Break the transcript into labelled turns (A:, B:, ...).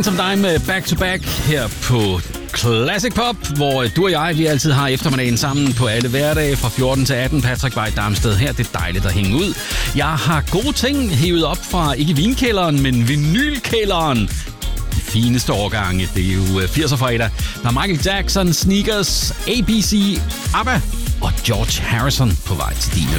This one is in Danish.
A: En som dig med Back to Back her på Classic Pop, hvor du og jeg, vi altid har eftermiddagen sammen på alle hverdage fra 14 til 18. Patrick Bay Darmsted her. Det er dejligt at hænge ud. Jeg har gode ting hævet op fra, ikke vinkælderen, men vinylkælderen. De fineste årgange, det er jo 80'er fredag. Der er Michael Jackson, Sneakers, ABC, ABBA og George Harrison på vej til dine